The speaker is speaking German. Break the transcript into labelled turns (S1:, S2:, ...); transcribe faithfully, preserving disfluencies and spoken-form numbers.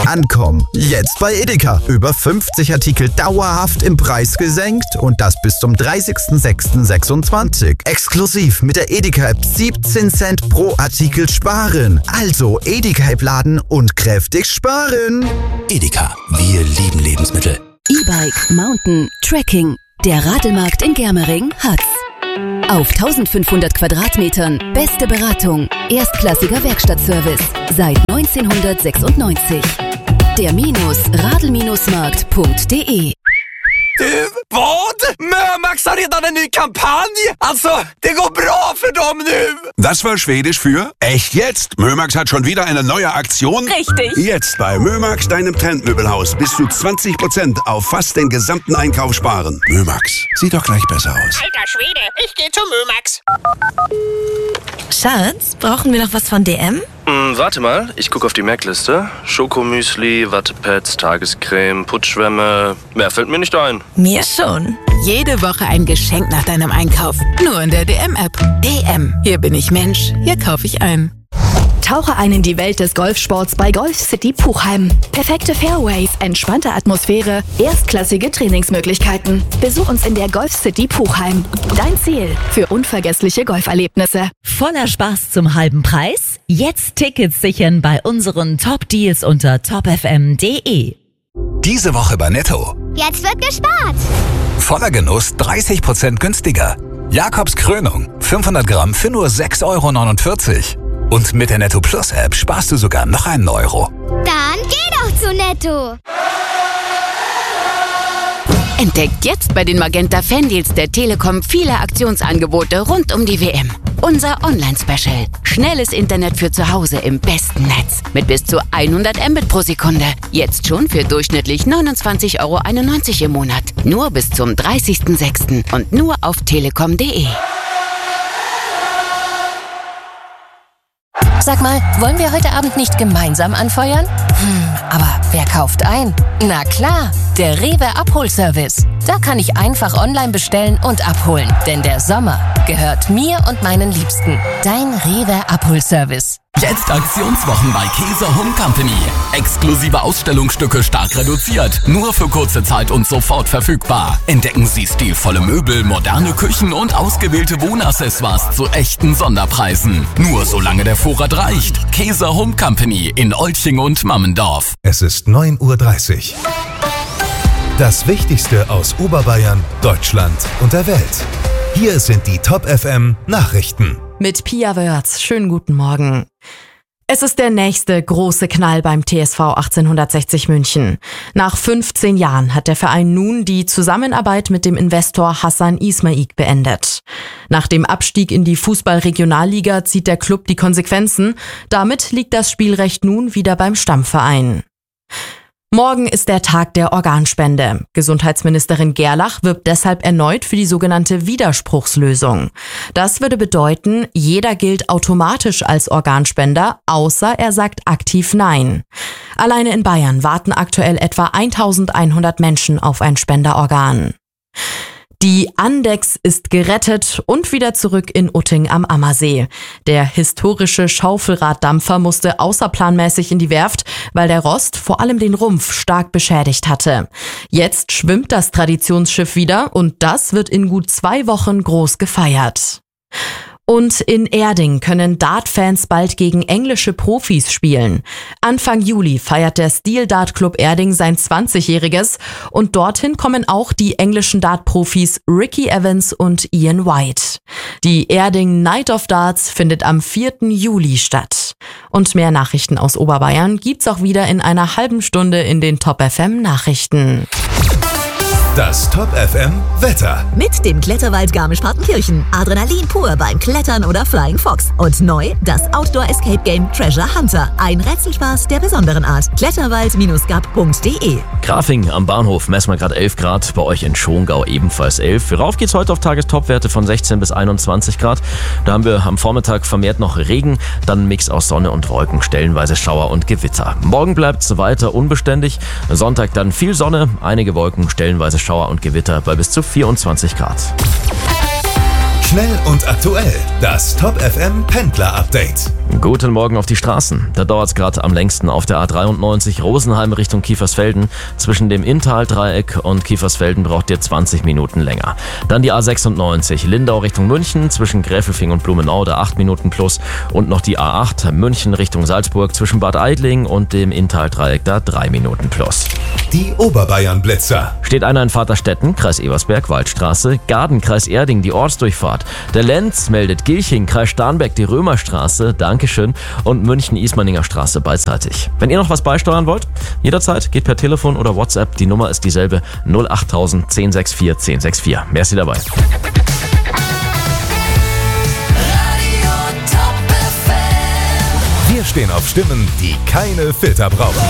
S1: Ankommen. Jetzt bei Edeka. Über fünfzig Artikel dauerhaft im Preis gesenkt und das bis zum dreißigsten sechsten sechsundzwanzig. Exklusiv mit der Edeka-App siebzehn Cent pro Artikel sparen. Also Edeka-App laden und kräftig sparen.
S2: Edeka, wir lieben Lebensmittel.
S3: E-Bike, Mountain, Trekking. Der Radelmarkt in Germering hat's. Auf eintausendfünfhundert Quadratmetern beste Beratung, erstklassiger Werkstattservice seit neunzehnhundertsechsundneunzig. Der Minus radel-markt punkt de.
S4: Du, vad? Mömax har redan en ny kampanj! Alltså, det går bra för dem nu!
S5: Das war Schwedisch für echt jetzt. Mömax hat schon wieder eine neue Aktion.
S3: Richtig.
S5: Jetzt bei Mömax, deinem Trendmöbelhaus, bis zu zwanzig Prozent auf fast den gesamten Einkauf sparen. Mömax, sieht doch gleich besser aus.
S6: Alter Schwede, ich geh zu Mömax.
S7: Schatz, brauchen wir noch was von D M?
S8: Hm, warte mal, ich gucke auf die Merkliste. Schokomüsli, Wattepads, Tagescreme, Putzschwämme. Mehr fällt mir nicht ein.
S7: Mir schon.
S9: Jede Woche ein Geschenk nach deinem Einkauf. Nur in der D M-App. D M. Hier bin ich Mensch. Hier kaufe ich ein.
S3: Tauche ein in die Welt des Golfsports bei Golf City Puchheim. Perfekte Fairways, entspannte Atmosphäre, erstklassige Trainingsmöglichkeiten. Besuch uns in der Golf City Puchheim. Dein Ziel für unvergessliche Golferlebnisse.
S10: Voller Spaß zum halben Preis? Jetzt Tickets sichern bei unseren Top-Deals unter top f m punkt d e.
S2: Diese Woche bei Netto.
S6: Jetzt wird gespart.
S2: Voller Genuss dreißig Prozent günstiger. Jakobs Krönung, fünfhundert Gramm für nur sechs Euro neunundvierzig. Und mit der Netto Plus App sparst du sogar noch einen Euro.
S6: Dann geh doch zu Netto.
S9: Entdeckt jetzt bei den Magenta Fandeals der Telekom viele Aktionsangebote rund um die W M. Unser Online-Special. Schnelles Internet für zu Hause im besten Netz. Mit bis zu hundert Mbit pro Sekunde. Jetzt schon für durchschnittlich neunundzwanzig Euro einundneunzig im Monat. Nur bis zum dreißigsten sechsten und nur auf telekom punkt de.
S11: Sag mal, wollen wir heute Abend nicht gemeinsam anfeuern? Hm, aber wer kauft ein? Na klar, der Rewe Abholservice. Da kann ich einfach online bestellen und abholen. Denn der Sommer gehört mir und meinen Liebsten. Dein Rewe Abholservice.
S12: Jetzt Aktionswochen bei Käse Home Company. Exklusive Ausstellungsstücke stark reduziert. Nur für kurze Zeit und sofort verfügbar. Entdecken Sie stilvolle Möbel, moderne Küchen und ausgewählte Wohnaccessoires zu echten Sonderpreisen. Nur solange der Vorrat reicht. Käse Home Company in Olching und Mammendorf.
S13: Es ist neun Uhr dreißig. Das Wichtigste aus Oberbayern, Deutschland und der Welt. Hier sind die Top F M Nachrichten.
S14: Mit Pia Wörz. Schönen guten Morgen. Es ist der nächste große Knall beim T S V achtzehnhundertsechzig München. Nach fünfzehn Jahren hat der Verein nun die Zusammenarbeit mit dem Investor Hassan Ismail beendet. Nach dem Abstieg in die Fußball-Regionalliga zieht der Club die Konsequenzen. Damit liegt das Spielrecht nun wieder beim Stammverein. Morgen ist der Tag der Organspende. Gesundheitsministerin Gerlach wirbt deshalb erneut für die sogenannte Widerspruchslösung. Das würde bedeuten, jeder gilt automatisch als Organspender, außer er sagt aktiv Nein. Alleine in Bayern warten aktuell etwa eintausendeinhundert Menschen auf ein Spenderorgan. Die Andex ist gerettet und wieder zurück in Utting am Ammersee. Der historische Schaufelraddampfer musste außerplanmäßig in die Werft, weil der Rost vor allem den Rumpf stark beschädigt hatte. Jetzt schwimmt das Traditionsschiff wieder und das wird in gut zwei Wochen groß gefeiert. Und in Erding können Dart-Fans bald gegen englische Profis spielen. Anfang Juli feiert der Steel Dart Club Erding sein zwanzigjähriges und dorthin kommen auch die englischen Dart-Profis Ricky Evans und Ian White. Die Erding Night of Darts findet am vierten Juli statt. Und mehr Nachrichten aus Oberbayern gibt's auch wieder in einer halben Stunde in den Top F M Nachrichten.
S13: Das Top F M Wetter.
S15: Mit dem Kletterwald Garmisch-Partenkirchen. Adrenalin pur beim Klettern oder Flying Fox. Und neu das Outdoor Escape Game Treasure Hunter. Ein Rätselspaß der besonderen Art. Kletterwald Gap punkt de.
S16: Grafing am Bahnhof messen wir gerade elf Grad. Bei euch in Schongau ebenfalls elf. Rauf geht's heute auf Tagestopwerte von sechzehn bis einundzwanzig Grad. Da haben wir am Vormittag vermehrt noch Regen. Dann ein Mix aus Sonne und Wolken. Stellenweise Schauer und Gewitter. Morgen bleibt's weiter unbeständig. Sonntag dann viel Sonne. Einige Wolken, stellenweise Schauer und Gewitter bei bis zu vierundzwanzig Grad.
S13: Schnell und aktuell. Das Top F M Pendler Update.
S16: Guten Morgen auf die Straßen. Da dauert es gerade am längsten auf der A dreiundneunzig Rosenheim Richtung Kiefersfelden. Zwischen dem Inntal-Dreieck und Kiefersfelden braucht ihr zwanzig Minuten länger. Dann die A sechsundneunzig Lindau Richtung München zwischen Gräfelfing und Blumenau, da acht Minuten plus. Und noch die A acht München Richtung Salzburg zwischen Bad Aibling und dem Inntal-Dreieck, da drei Minuten plus.
S13: Die Oberbayern-Blitzer.
S16: Steht einer in Vaterstetten, Kreis Ebersberg, Waldstraße, Gaden, Kreis Erding, die Ortsdurchfahrt. Der Lenz meldet Gilching, Kreis Starnberg, die Römerstraße, Dankeschön, und München-Ismaninger Straße beidseitig. Wenn ihr noch was beisteuern wollt, jederzeit geht per Telefon oder WhatsApp. Die Nummer ist dieselbe, null achttausend zehn sechs vier zehn sechs vier. Merci dabei.
S13: Wir stehen auf Stimmen, die keine Filter brauchen.